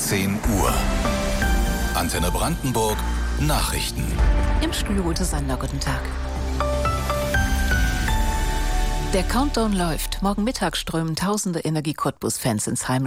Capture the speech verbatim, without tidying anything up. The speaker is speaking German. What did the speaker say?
zehn Uhr. Antenne Brandenburg Nachrichten. Im Studio Ute Sander, guten Tag. Der Countdown läuft. Morgen Mittag strömen tausende Energie-Cottbus-Fans ins Heim